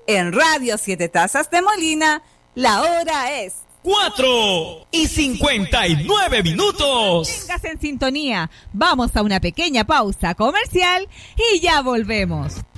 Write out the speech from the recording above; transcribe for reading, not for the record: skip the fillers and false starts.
En Radio Siete Tazas de Molina, la hora es 4:59. Tengas en sintonía. Vamos a una pequeña pausa comercial y ya volvemos.